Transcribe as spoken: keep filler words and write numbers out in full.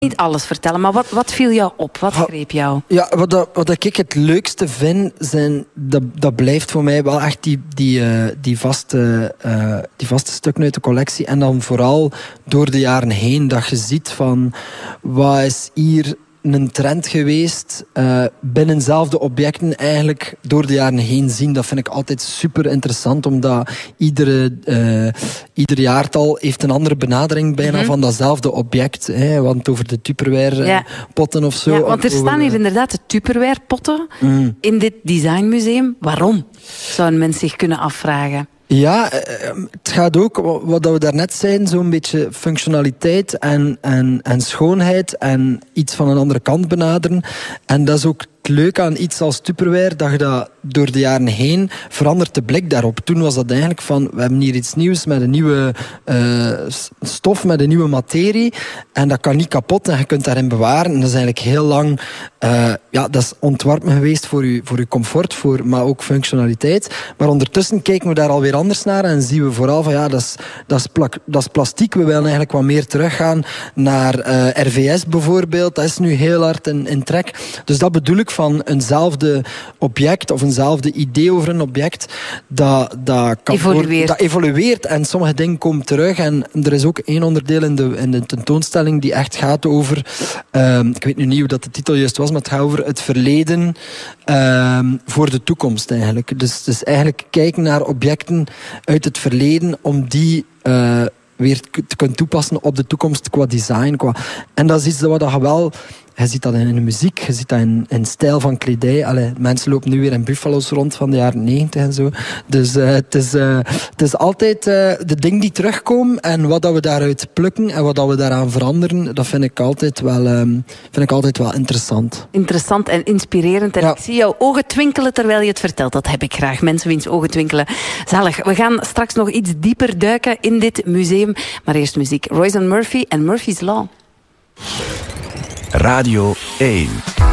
Niet alles vertellen, maar wat, wat viel jou op? Wat greep jou? Ja, wat, dat, wat ik het leukste vind, zijn, dat, dat blijft voor mij wel echt die, die, uh, die, vaste, uh, die vaste stukken uit de collectie. En dan vooral door de jaren heen, dat je ziet van, wat is hier een trend geweest uh, binnen dezelfde objecten eigenlijk door de jaren heen zien. Dat vind ik altijd super interessant, omdat iedere, uh, ieder jaartal heeft een andere benadering bijna mm-hmm. van datzelfde object. Hè, want over de Tupperware ja. potten of zo. Ja, want er over, staan hier inderdaad de Tupperware potten mm. in dit designmuseum. Waarom? Zou een mens zich kunnen afvragen. Ja, het gaat ook, wat we daarnet zeiden, zo'n beetje functionaliteit en, en, en schoonheid en iets van een andere kant benaderen. En dat is ook het leuke aan iets als Tupperware, dat je dat door de jaren heen verandert de blik daarop. Toen was dat eigenlijk van, we hebben hier iets nieuws met een nieuwe uh, stof, met een nieuwe materie. En dat kan niet kapot en je kunt daarin bewaren. En dat is eigenlijk heel lang, uh, ja, dat is ontworpen geweest voor je, voor je comfort, voor, maar ook functionaliteit. Maar ondertussen kijken we daar alweer anders naar en zien we vooral van, ja, dat is, dat is, plak, dat is plastiek. We willen eigenlijk wat meer teruggaan naar uh, R V S bijvoorbeeld. Dat is nu heel hard in, in trek. Dus dat bedoel ik van eenzelfde object of eenzelfde idee over een object dat, dat, kan evolueert. dat evolueert en sommige dingen komen terug. En er is ook één onderdeel in de, in de tentoonstelling die echt gaat over, uh, ik weet nu niet hoe dat de titel juist was, maar het gaat over het verleden uh, voor de toekomst eigenlijk. Dus, dus eigenlijk kijken naar objecten uit het verleden om die uh, weer te kunnen toepassen op de toekomst qua design. Qua... En dat is iets wat je wel... Je ziet dat in de muziek, je ziet dat in, in stijl van kledij. Allee, mensen lopen nu weer in buffalo's rond van de jaren negentig en zo. Dus uh, het, is, uh, het is altijd uh, de dingen die terugkomen en wat dat we daaruit plukken en wat dat we daaraan veranderen, dat vind ik altijd wel, um, vind ik altijd wel interessant. Interessant en inspirerend. En ja. Ik zie jouw ogen twinkelen terwijl je het vertelt. Dat heb ik graag. Mensen wiens ogen twinkelen. Zalig. We gaan straks nog iets dieper duiken in dit museum. Maar eerst muziek. Royce and Murphy en Murphy's Law. Radio één.